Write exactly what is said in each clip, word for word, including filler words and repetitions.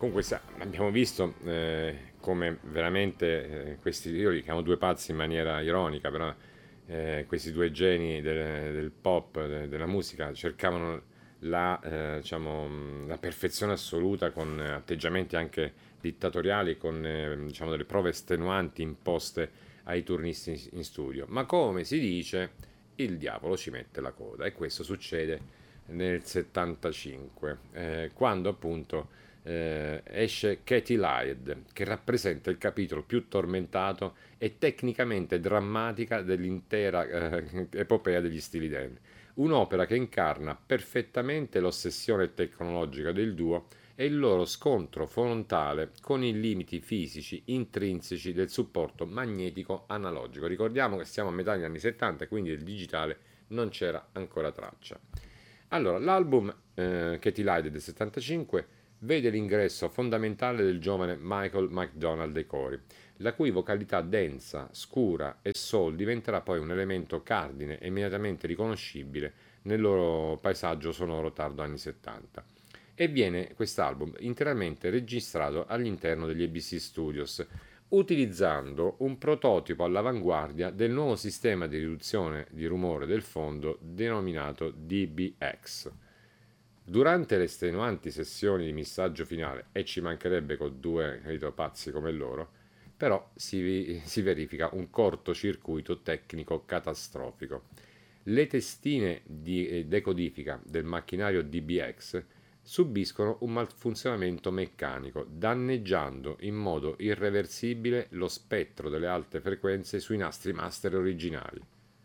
Comunque sa- abbiamo visto eh, come veramente eh, questi, io li chiamo due pazzi in maniera ironica, però eh, questi due geni del, del pop, de- della musica, cercavano la, eh, diciamo, mh, la perfezione assoluta con eh, atteggiamenti anche dittatoriali, con eh, diciamo, delle prove estenuanti imposte ai turnisti in in studio. Ma come si dice, il diavolo ci mette la coda e questo succede nel settantacinque, eh, quando appunto eh, esce Katy Lied, che rappresenta il capitolo più tormentato e tecnicamente drammatica dell'intera eh, epopea degli Steely Dan. Un'opera che incarna perfettamente l'ossessione tecnologica del duo e il loro scontro frontale con i limiti fisici intrinseci del supporto magnetico analogico. Ricordiamo che siamo a metà degli anni settanta, quindi del digitale non c'era ancora traccia. Allora, l'album eh, Katy Lied del settantacinque vede l'ingresso fondamentale del giovane Michael McDonald dei cori, la cui vocalità densa, scura e soul diventerà poi un elemento cardine e immediatamente riconoscibile nel loro paesaggio sonoro tardo anni settanta. E viene quest'album interamente registrato all'interno degli A B C Studios, utilizzando un prototipo all'avanguardia del nuovo sistema di riduzione di rumore del fondo denominato D B X. Durante le estenuanti sessioni di missaggio finale, e ci mancherebbe con due capito, pazzi come loro, però si, si verifica un cortocircuito tecnico catastrofico. Le testine di eh, decodifica del macchinario D B X subiscono un malfunzionamento meccanico, danneggiando in modo irreversibile lo spettro delle alte frequenze sui nastri master originali.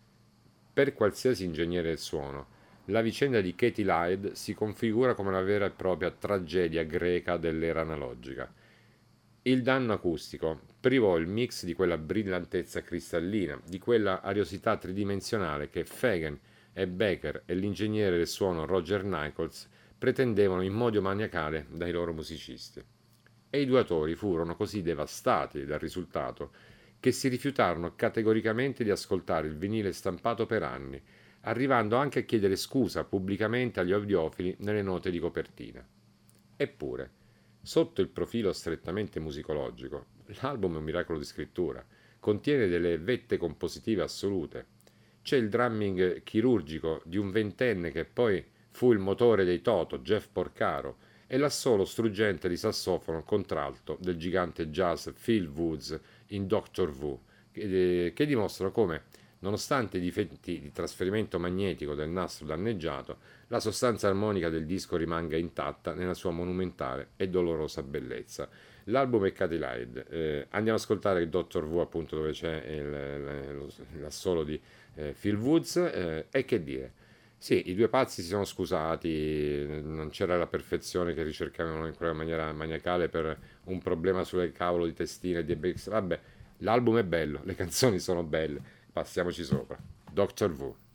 Per qualsiasi ingegnere del suono, la vicenda di Katy Lied si configura come una vera e propria tragedia greca dell'era analogica. Il danno acustico privò il mix di quella brillantezza cristallina, di quella ariosità tridimensionale che Fagen e Baker e l'ingegnere del suono Roger Nichols pretendevano in modo maniacale dai loro musicisti. E i due autori furono così devastati dal risultato che si rifiutarono categoricamente di ascoltare il vinile stampato per anni, arrivando anche a chiedere scusa pubblicamente agli audiofili nelle note di copertina. Eppure, sotto il profilo strettamente musicologico, l'album è un miracolo di scrittura, contiene delle vette compositive assolute. C'è il drumming chirurgico di un ventenne che poi fu il motore dei Toto, Jeff Porcaro, e l'assolo struggente di sassofono contralto del gigante jazz Phil Woods in Doctor Who, che, che dimostrano come, nonostante i difetti di trasferimento magnetico del nastro danneggiato, la sostanza armonica del disco rimanga intatta nella sua monumentale e dolorosa bellezza. L'album è Katy Lied, eh, andiamo ad ascoltare il Doctor Who, appunto, dove c'è il, l'assolo di eh, Phil Woods, eh, e che dire. Sì, i due pazzi si sono scusati, non c'era la perfezione che ricercavano in quella maniera maniacale per un problema sulle cavolo di testine di B X. Vabbè, l'album è bello, le canzoni sono belle, passiamoci sopra. Doctor Who.